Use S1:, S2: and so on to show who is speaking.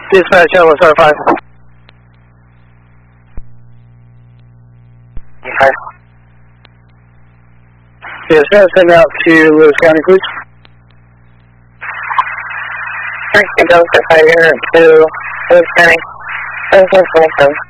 S1: Dispatch, Alpha Star 5. Okay. Yes, send out to Lewis County, please.
S2: Thank you, Delta Fire to Lewis County. 747.